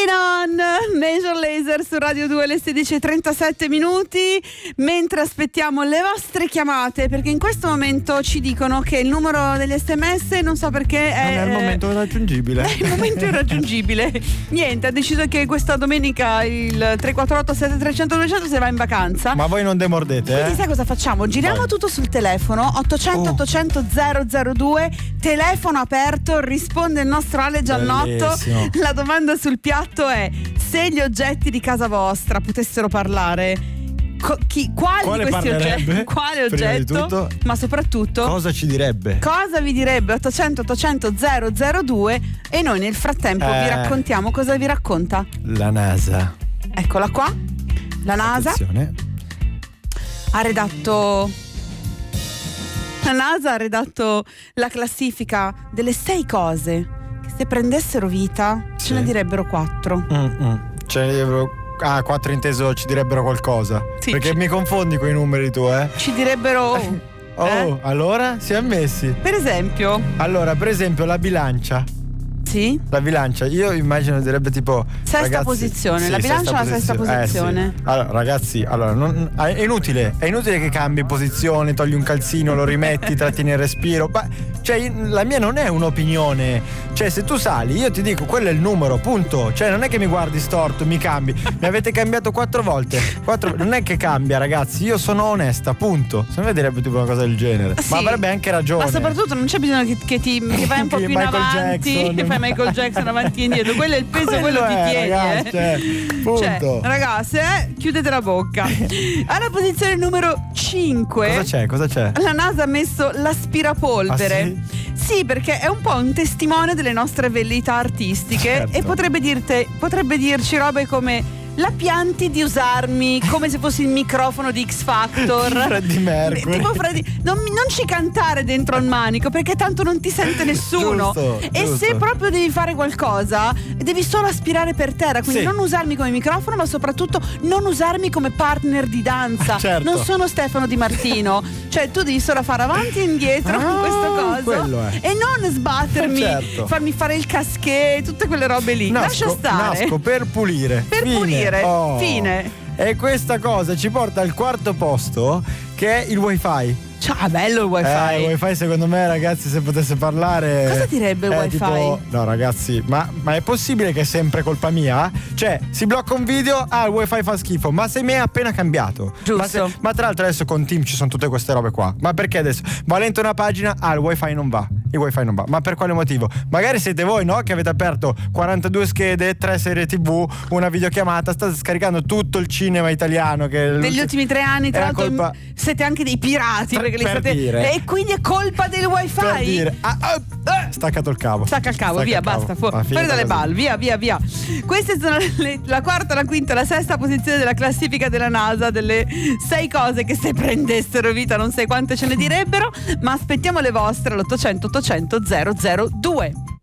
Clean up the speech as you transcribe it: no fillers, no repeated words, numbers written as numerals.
Lean On, Major Lazer su Radio 2 alle 16:37 minuti, mentre aspettiamo le vostre chiamate, perché in questo momento ci dicono che il numero degli SMS non so perché non è il momento irraggiungibile. È il momento irraggiungibile. Niente, ha deciso che questa domenica il 348 7300 200 se va in vacanza. Ma voi non demordete, Quindi sai cosa facciamo? Giriamo tutto sul telefono 800 800 002, telefono aperto, risponde il nostro Ale Giannotto. Bellissimo. La domanda sul piatto è: se gli oggetti di casa vostra potessero parlare, quali di questi oggetti? Quale prima di oggetto? tutto, ma soprattutto cosa ci direbbe? Cosa vi direbbe? 800 800 002 e noi nel frattempo vi raccontiamo cosa vi racconta la NASA. Eccola qua. La NASA Attenzione. ha redatto la classifica delle 6 cose che se prendessero vita ce ne direbbero 4. Ce ne direbbero 4 inteso, ci direbbero qualcosa. Sì, perché mi confondi con i numeri tu, Ci direbbero allora siamo messi. per esempio la bilancia. Sì? La bilancia, io immagino direbbe tipo sesta posizione, sì, la bilancia è la sesta posizione. Sì. Allora ragazzi, è inutile che cambi posizione, togli un calzino, lo rimetti, trattieni il respiro. Ma cioè la mia non è un'opinione. Cioè se tu sali, io ti dico quello è il numero, punto. Cioè non è che mi guardi storto, mi cambi. Mi avete cambiato 4 volte. Non è che cambia, ragazzi, io sono onesta, punto. Se no direbbe tipo una cosa del genere. Sì. Ma avrebbe anche ragione. Ma soprattutto non c'è bisogno che vai un po' più in avanti, che fai Michael Jackson avanti e indietro. Quello è il peso, quello ti tieni, ragazzi, punto. Cioè, ragazzi, chiudete la bocca. Alla posizione numero 5 Cosa c'è? la NASA ha messo l'aspirapolvere. Ah, sì, perché è un po' un testimone delle nostre velleità artistiche, certo. e potrebbe dirci robe come: la pianti di usarmi come se fossi il microfono di X Factor. Freddie Mercury. Tipo non ci cantare dentro il manico, perché tanto non ti sente nessuno. Giusto. Se proprio devi fare qualcosa, devi solo aspirare per terra. Quindi non usarmi come microfono, ma soprattutto non usarmi come partner di danza. Certo. Non sono Stefano Di Martino. Cioè tu devi solo fare avanti e indietro con questo coso, quello è. e non sbattermi, certo. farmi fare il casquet, tutte quelle robe lì. Lascia stare. Nasco per pulire. Fine. E questa cosa ci porta al 4º posto, che è il wifi. Ciao, bello il wifi. Il wifi secondo me, ragazzi, se potesse parlare. Cosa direbbe il wifi? Tipo, no ragazzi, ma è possibile che è sempre colpa mia? Cioè, si blocca un video, il wifi fa schifo. Ma se mi è appena cambiato. Giusto. Ma tra l'altro adesso con Team ci sono tutte queste robe qua. Ma perché adesso? Va lento una pagina, il wifi non va. Il wifi non va. Ma per quale motivo? Magari siete voi, no? Che avete aperto 42 schede, 3 serie TV, una videochiamata, state scaricando tutto il cinema italiano degli ultimi 3 anni. Tra l'altro siete anche dei pirati, perché e quindi è colpa del wifi. Per dire, staccato il cavo. Stacca il cavo, via, basta. Fuori dalle balle, via. Queste sono la 4ª, la 5ª, la 6ª posizione della classifica della NASA delle 6 cose che se prendessero vita non sai quante ce ne direbbero. Ma aspettiamo le vostre all'800 800 002.